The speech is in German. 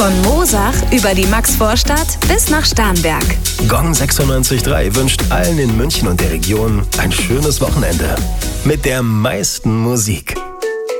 Von Moosach über die Maxvorstadt bis nach Starnberg. Gong 96.3 wünscht allen in München und der Region ein schönes Wochenende. Mit der meisten Musik.